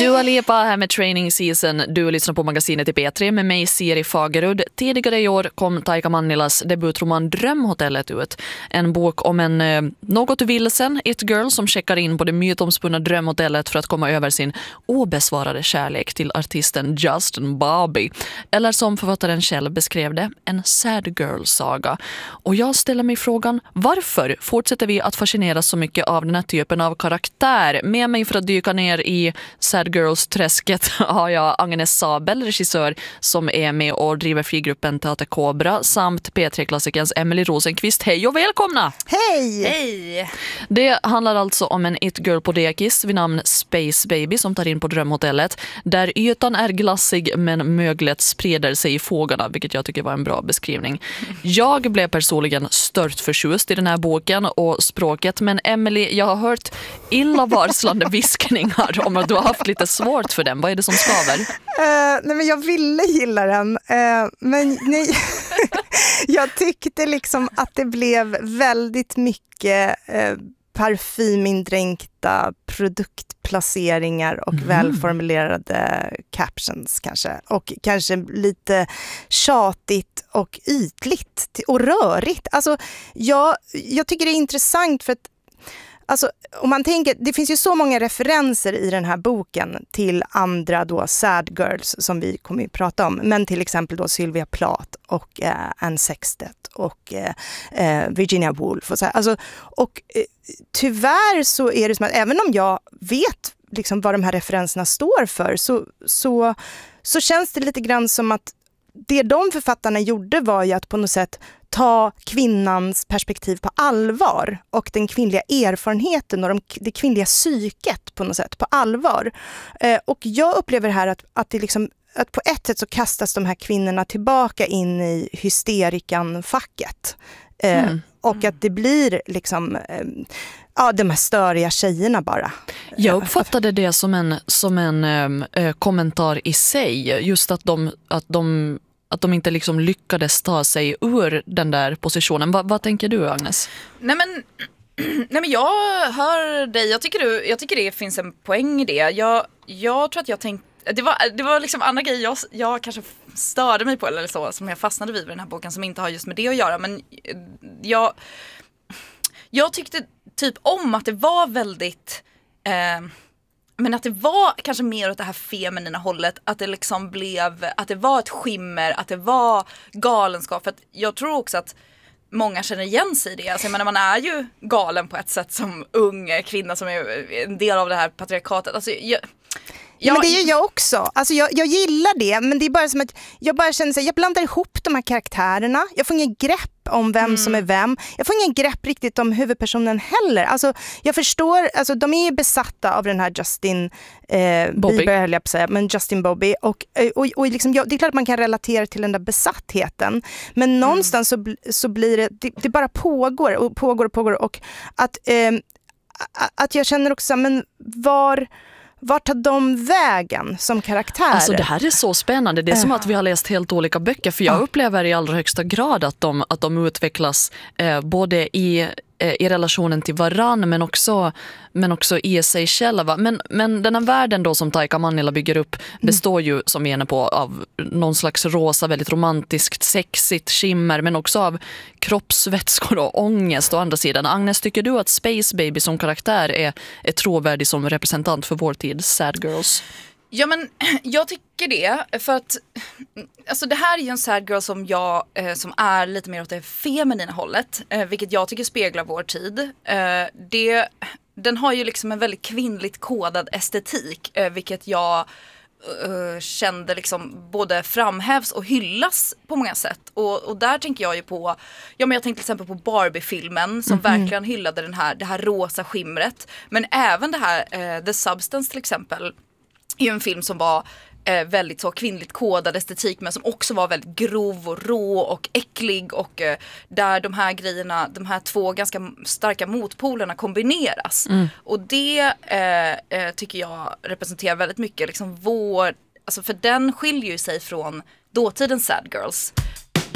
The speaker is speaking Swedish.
Dua Lipa här med Training Season. Du lyssnar på magasinet i P3 med mig, Siri Fagerud. Tidigare i år kom Taika Mannilas debutroman Drömhotellet ut. En bok om en något vilsen it-girl som checkar in på det mytomspunna drömhotellet för att komma över sin obesvarade kärlek till artisten Justin Bobby. Eller som författaren själv beskrev det, en sad girl-saga. Och jag ställer mig frågan, varför fortsätter vi att fascineras så mycket av den här typen av karaktär? Med mig för att dyka ner i Sad Girls-träsket har jag Agnes Sabel, regissör som är med och driver frigruppen Teater Cobra, samt P3-klassikerns Emily Rosenqvist. Hej och välkomna! Hej! Hej! Det handlar alltså om en it-girl på dekis vid namn Space Baby som tar in på drömhotellet, där ytan är glassig men möglet sprider sig i fåglarna, vilket jag tycker var en bra beskrivning. Jag blev personligen stört förtjust i den här boken och språket, men Emily, jag har hört illavarslande viskningar om att du har haft lite svårt för den. Vad är det som skaver? Nej, men jag ville gilla den, men nej, jag tyckte liksom att det blev väldigt mycket parfymindränkta produktplaceringar och välformulerade captions kanske. Och kanske lite tjatigt och ytligt och rörigt. Alltså, jag tycker det är intressant för att alltså, om man tänker, det finns ju så många referenser i den här boken till andra då sad girls som vi kommer att prata om, men till exempel då Sylvia Plath och Anne Sextet och Virginia Woolf och så här. Alltså, och tyvärr så är det som att även om jag vet liksom vad de här referenserna står för så känns det lite grann som att det de författarna gjorde var ju att på något sätt ta kvinnans perspektiv på allvar och den kvinnliga erfarenheten och det kvinnliga psyket på något sätt på allvar. Och jag upplever här att det liksom, att på ett sätt så kastas de här kvinnorna tillbaka in i hysterikan-facket. Och att det blir liksom de här störiga tjejerna bara. Jag uppfattade det som en kommentar i sig, just att de inte liksom lyckades ta sig ur den där positionen. Vad tänker du, Agnes? Nej men jag hör dig. Jag tycker det finns en poäng i det. Jag tror att jag tänkte det var liksom andra grejer jag kanske störde mig på eller så, som jag fastnade vid den här boken, som inte har just med det att göra, men jag tyckte typ om att det var väldigt men att det var kanske mer åt det här feminina hållet, att det liksom blev, att det var ett skimmer, att det var galenskap. För att jag tror också att många känner igen sig i det. Alltså, jag menar, man är ju galen på ett sätt som ung kvinna som är en del av det här patriarkatet. Alltså, men det är jag också. Alltså jag gillar det, men det är bara som att jag bara känner att jag blandar ihop de här karaktärerna. Jag får ingen grepp om vem som är vem. Jag får ingen grepp riktigt om huvudpersonen heller. Alltså jag förstår, alltså de är ju besatta av den här Justin Bieber, höll jag på att säga, men Justin Bobby och liksom, det är klart att man kan relatera till den där besattheten, men någonstans så blir det bara pågår och att jag känner också, men var tar de vägen som karaktärer? Alltså det här är så spännande. Det är som att vi har läst helt olika böcker. För jag upplever i allra högsta grad att de utvecklas både i relationen till varann men också i sig själva. Men den här världen då som Taika Mannila bygger upp består ju, som vi är inne på, av någon slags rosa, väldigt romantiskt, sexigt skimmer, men också av kroppsvätskor och ångest å andra sidan. Agnes, tycker du att Space Baby som karaktär är trovärdig som representant för vår tid, sad girls? Ja, men jag tycker det, för att alltså det här är ju en sad girl som är lite mer åt det feminina hållet, vilket jag tycker speglar vår tid. Den har ju liksom en väldigt kvinnligt kodad estetik, vilket jag kände liksom både framhävs och hyllas på många sätt. Och där tänker jag ju på, men jag tänkte till exempel på Barbie-filmen som verkligen hyllade det här rosa skimret, men även det här The Substance till exempel är ju en film som var väldigt så kvinnligt kodad estetik, men som också var väldigt grov och rå och äcklig, och där de här grejerna, de här två ganska starka motpolerna kombineras. Och det tycker jag representerar väldigt mycket liksom alltså för den skiljer ju sig från dåtidens sad girls.